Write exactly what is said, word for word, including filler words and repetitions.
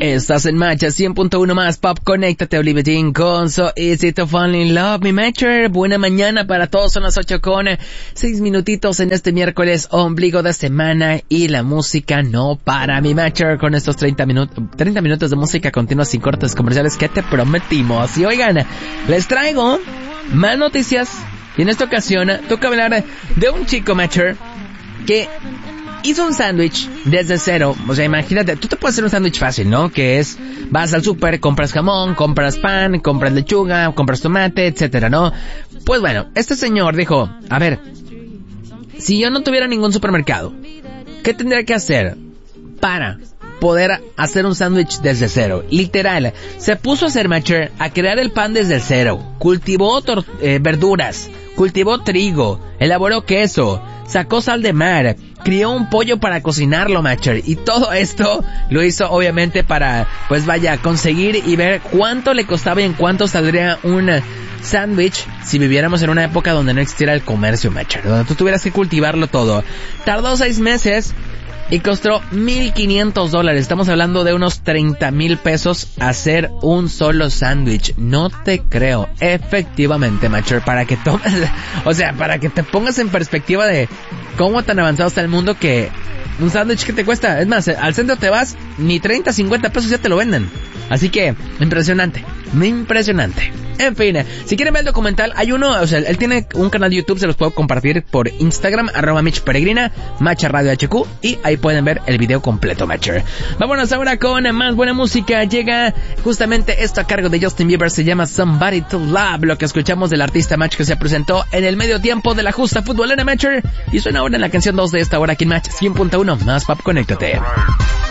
Estás en Matcha cien punto uno más Pop. Conéctate, Olivia Dean con So Easy to Fall in Love, mi Matcher. Buena mañana para todos, son las ocho con seis minutitos en este miércoles, ombligo de semana, y la música no para, mi Matcher, con estos treinta minutos, treinta minutos de música continua sin cortes comerciales que te prometimos. Y oigan, les traigo más noticias, y en esta ocasión toca hablar de un chico, Matcher, que hizo un sándwich desde cero. O sea, imagínate, tú te puedes hacer un sándwich fácil, ¿no? Que es, vas al súper, compras jamón, compras pan, compras lechuga, compras tomate, etcétera, ¿no? Pues bueno, este señor dijo, a ver, si yo no tuviera ningún supermercado, ¿qué tendría que hacer para poder hacer un sándwich desde cero? Literal, se puso a hacer, Matcher, a crear el pan desde cero. Cultivó tor- eh, verduras, cultivó trigo, elaboró queso, sacó sal de mar, crió un pollo para cocinarlo, Matcher, y todo esto lo hizo obviamente para, pues vaya, conseguir y ver cuánto le costaba y en cuánto saldría un sándwich si viviéramos en una época donde no existiera el comercio, Matcher, donde tú tuvieras que cultivarlo todo. Tardó seis meses y costó mil quinientos dólares. Estamos hablando de unos treinta mil pesos hacer un solo sándwich. No te creo. Efectivamente, Matcher, para que tomes, o sea, para que te pongas en perspectiva de cómo tan avanzado está el mundo, que un sándwich que te cuesta, es más, al centro te vas, ni treinta, cincuenta pesos ya te lo venden. Así que, impresionante, impresionante. En fin, si quieren ver el documental, hay uno, o sea, él tiene un canal de YouTube, se los puedo compartir por Instagram, arroba Mitch Peregrina, Matcha Radio H Q, y ahí pueden ver el video completo, Matcher. Vámonos ahora con más buena música. Llega justamente esto a cargo de Justin Bieber, se llama Somebody to Love, lo que escuchamos del artista Match que se presentó en el medio tiempo de la justa futbolera, Matcher, y suena ahora en la canción dos de esta hora aquí en Match cien punto uno más Pop. Conéctate.